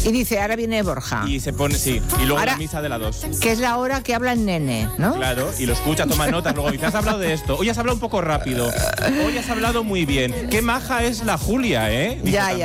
Y dice, ahora viene Borja. Y se pone, sí. Y luego Ahora, la misa de la 2. Que es la hora que habla el nene, ¿no? Claro, y lo escucha, toma notas. Luego dice, has hablado de esto. Hoy has hablado un poco rápido. Hoy has hablado muy bien. Qué maja es la Julia, ¿eh? Dice Ya.